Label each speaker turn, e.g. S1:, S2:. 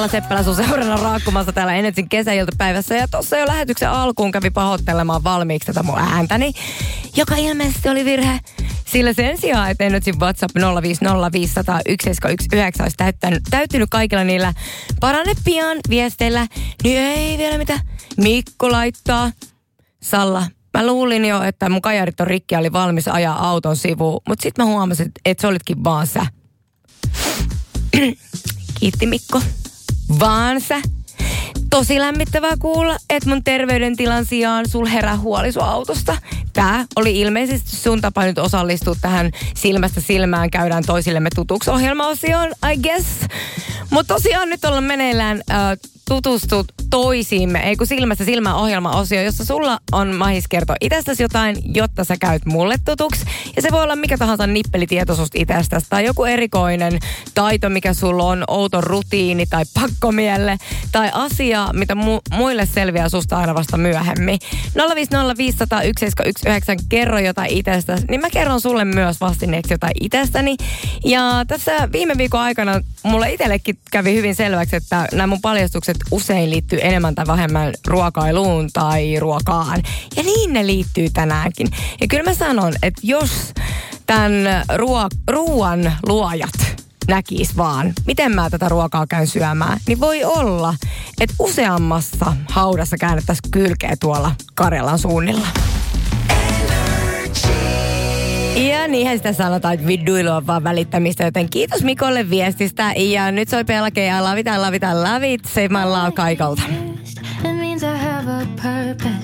S1: Seppälä sun seurana raakkumassa täällä Energyn kesäiltapäivässä. Ja tossa jo lähetyksen alkuun kävi pahoittelemaan valmiiksi tätä mun ääntäni, joka ilmeisesti oli virhe. Sillä sen sijaan, että Energyn WhatsApp 050501719 olisi täyttynyt kaikilla niillä parane pian viesteillä, niin ei vielä mitä. Mikko laittaa. Salla, mä luulin jo, että mun kajarit on rikki ja oli valmis ajaa auton sivuun, mutta sit mä huomasin, että se olitkin vaan sä. Kiitti Mikko. Vaan sä. Tosi lämmittävää kuulla, että mun terveydentilan sijaan sul herää huoli sun autosta. Tää oli ilmeisesti sun tapa nyt osallistua tähän silmästä silmään käydään toisillemme tutuksi ohjelmaosioon, I guess. Mutta tosiaan nyt ollaan meneillään tutustut toisiimme, ei kun silmästä silmään ohjelmaosio, jossa sulla on mahis kertoa itsestäsi jotain, jotta sä käyt mulle tutuksi. Ja se voi olla mikä tahansa nippelitieto susta itsestäsi tai joku erikoinen taito, mikä sulla on, outo rutiini tai pakkomielle tai asia, mitä muille selviää susta aina vasta myöhemmin. 050501719 kerro jotain itsestäsi, niin mä kerron sulle myös vastineeksi jotain itsestäni. Ja tässä viime viikon aikana mulle itsellekin kävi hyvin selväksi, että nämä mun paljastukset usein liittyy enemmän tai vähemmän ruokailuun tai ruokaan. Ja niin ne liittyy tänäänkin. Ja kyllä mä sanon, että jos tämän ruoan luojat näkis vaan, miten mä tätä ruokaa käyn syömään, niin voi olla, että useammassa haudassa käännettäisiin kylkeä tuolla Karjalan suunnilla. Ja niinhän sitä sanotaan, että vidduilu on vaan välittämistä, joten kiitos Mikolle viestistä. Ja nyt soi pelkeä Love It, Love It, Love It, Save My Love Kaikolta.
S2: It means I have a purpose.